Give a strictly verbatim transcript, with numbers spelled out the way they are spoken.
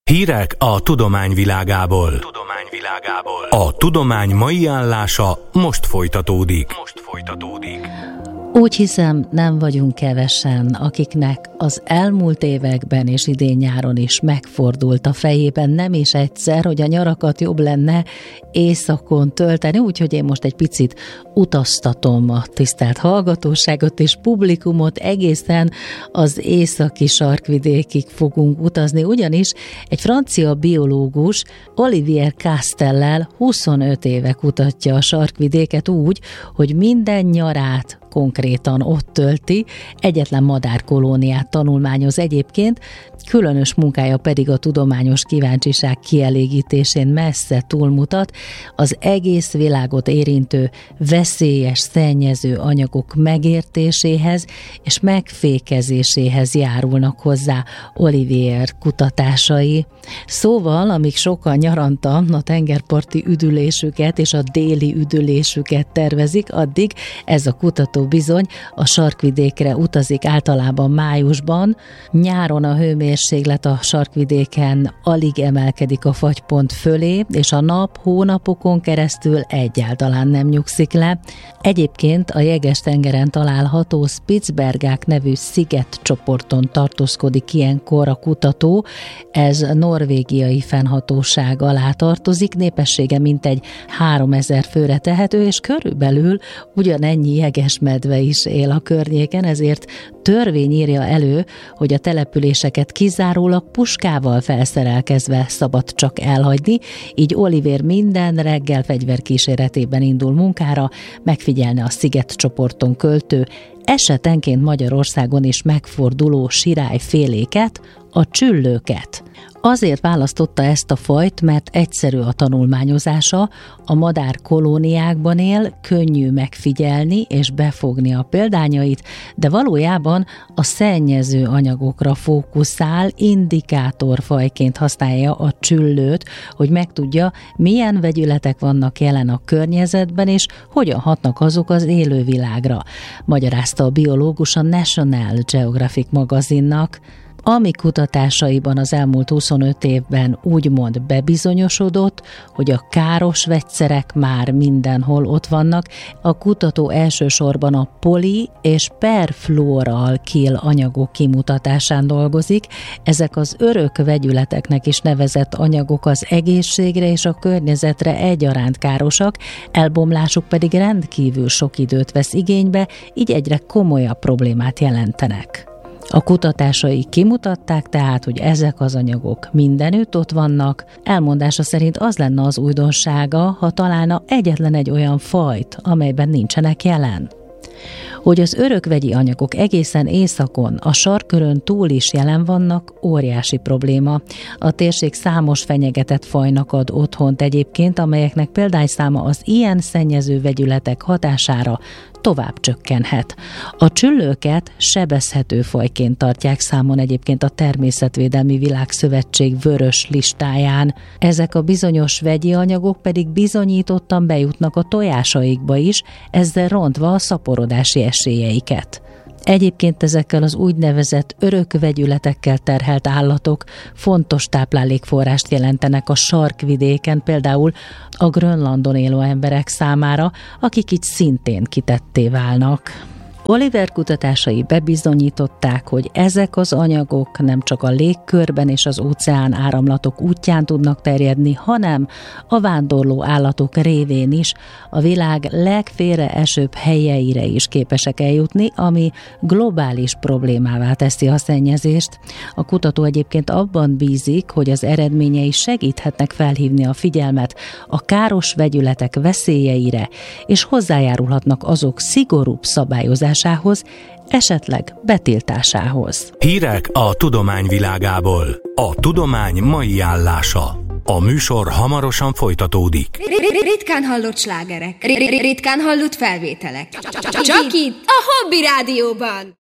Hírek a tudomány világából. Tudományvilágából. A tudomány mai állása most folytatódik. Most folytatódik. Úgy hiszem, nem vagyunk kevesen, akiknek az elmúlt években és idén nyáron is megfordult a fejében nem is egyszer, hogy a nyarakat jobb lenne éjszakon tölteni, úgyhogy én most egy picit utaztatom a tisztelt hallgatóságot és publikumot, egészen az északi sarkvidékig fogunk utazni, ugyanis egy francia biológus Olivier Castellel huszonöt éve kutatja a sarkvidéket úgy, hogy minden nyarát konkrétan ott tölti, egyetlen madárkolóniát tanulmányoz egyébként, különös munkája pedig a tudományos kíváncsiság kielégítésén messze túlmutat, az egész világot érintő veszélyes, szennyező anyagok megértéséhez és megfékezéséhez járulnak hozzá Olivier kutatásai. Szóval, amíg sokan nyaranta a tengerparti üdülésüket és a déli üdülésüket tervezik, addig ez a kutató bizony a sarkvidékre utazik általában májusban. Nyáron a hőmérséklet a sarkvidéken alig emelkedik a fagypont fölé, és a nap hónapokon keresztül egyáltalán nem nyugszik le. Egyébként a Jeges-tengeren található Spitsbergák nevű szigetcsoporton tartózkodik ilyenkor a kutató, ez norvégiai fennhatóság alá tartozik, népessége mintegy háromezer főre tehető, és körülbelül ugyanennyi jegesmedve is él a környéken, ezért törvény írja elő, hogy a településeket kizárólag puskával felszerelkezve szabad csak elhagyni, így Olivier minden reggel fegyverkíséretében indul munkára, megfigyelne a szigetcsoporton költő, esetenként Magyarországon is megforduló sirályféléket, a csüllőket. Azért választotta ezt a fajt, mert egyszerű a tanulmányozása, a madár kolóniákban él, könnyű megfigyelni és befogni a példányait, de valójában a szennyező anyagokra fókuszál, indikátorfajként használja a csüllőt, hogy megtudja, milyen vegyületek vannak jelen a környezetben, és hogyan hatnak azok az élővilágra, magyarázta a biológus a National Geographic magazinnak. Ami kutatásaiban az elmúlt huszonöt évben úgymond bebizonyosodott, hogy a káros vegyszerek már mindenhol ott vannak, a kutató elsősorban a poli- és perfluoralkil anyagok kimutatásán dolgozik. Ezek az örök vegyületeknek is nevezett anyagok az egészségre és a környezetre egyaránt károsak, elbomlásuk pedig rendkívül sok időt vesz igénybe, így egyre komolyabb problémát jelentenek. A kutatásai kimutatták tehát, hogy ezek az anyagok mindenütt ott vannak. Elmondása szerint az lenne az újdonsága, ha találna egyetlen egy olyan fajt, amelyben nincsenek jelen. Hogy az örökvegyi anyagok egészen északon, a sarkkörön túl is jelen vannak, óriási probléma. A térség számos fenyegetett fajnak ad otthont egyébként, amelyeknek példányszáma az ilyen szennyező vegyületek hatására tovább csökkenhet. A csüllőket sebezhető fajként tartják számon egyébként a Természetvédelmi Világszövetség vörös listáján. Ezek a bizonyos vegyi anyagok pedig bizonyítottan bejutnak a tojásaikba is, ezzel rontva a szaporodási esélyeiket. Egyébként ezekkel az úgynevezett örökvegyületekkel terhelt állatok fontos táplálékforrást jelentenek a sarkvidéken, például a Grönlandon élő emberek számára, akik így szintén kitetté válnak. Olivier kutatásai bebizonyították, hogy ezek az anyagok nem csak a légkörben és az óceán áramlatok útján tudnak terjedni, hanem a vándorló állatok révén is a világ legfélreesőbb helyeire is képesek eljutni, ami globális problémává teszi a szennyezést. A kutató egyébként abban bízik, hogy az eredményei segíthetnek felhívni a figyelmet a káros vegyületek veszélyeire, és hozzájárulhatnak azok szigorúbb szabályozásához, esetleg betiltásához. Hírek a tudomány világából. A tudomány mai állása. A műsor hamarosan folytatódik. Ritkán hallott slágerek. Ritkán hallott felvételek. Csak itt a Hobby Rádióban.